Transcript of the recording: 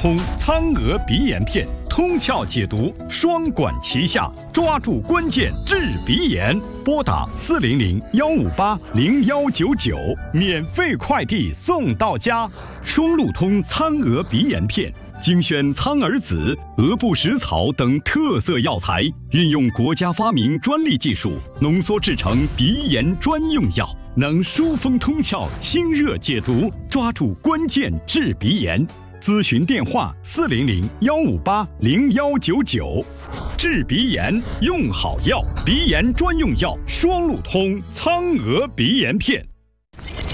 通苍鹅鼻炎片，通窍解毒，双管齐下，抓住关键治鼻炎。拨打400-158-0199，免费快递送到家。双路通苍鹅鼻炎片。精选苍耳子、鹅不食草等特色药材，运用国家发明专利技术，浓缩制成鼻炎专用药，能疏风通窍、清热解毒，抓住关键治鼻炎。咨询电话400-158-0199。治鼻炎用好药，鼻炎专用药双路通苍鹅鼻炎片。